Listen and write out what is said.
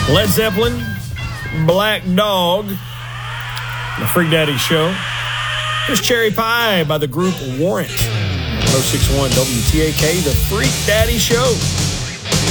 Led Zeppelin, Black Dog, The Freak Daddy Show. Here's Cherry Pie by the group Warrant. 1061 WTAK, The Freak Daddy Show.